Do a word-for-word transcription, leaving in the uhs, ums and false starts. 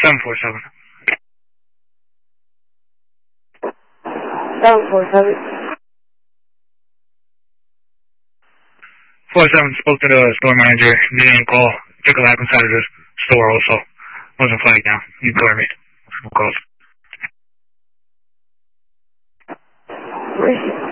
seven four seven. seven four seven. four seven spoke to the store manager. He didn't call. Took a lap inside of the store also. Wasn't flagged down. You clear me. No calls. Where's